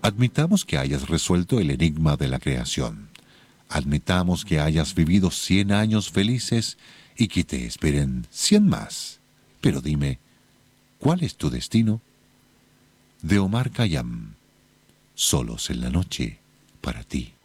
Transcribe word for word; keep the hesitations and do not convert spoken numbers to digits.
Admitamos que hayas resuelto el enigma de la creación. Admitamos que hayas vivido cien años felices y que te esperen cien más. Pero dime, ¿cuál es tu destino? De Omar Khayyam. Solos en la noche, para ti.